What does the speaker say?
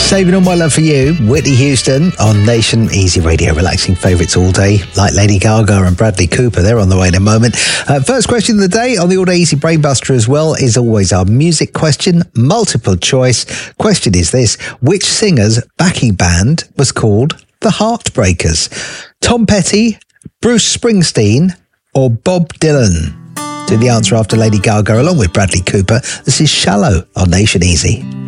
Saving all my love for you, Whitney Houston on Nation Easy Radio, relaxing favourites all day, like Lady Gaga and Bradley Cooper. They're on the way in a moment. First question of the day on the All Day Easy Brainbuster as well is always our music question, multiple choice. Question is this: which singer's backing band was called the Heartbreakers? Tom Petty, Bruce Springsteen, or Bob Dylan? To the answer after Lady Gaga along with Bradley Cooper. This is Shallow on Nation Easy.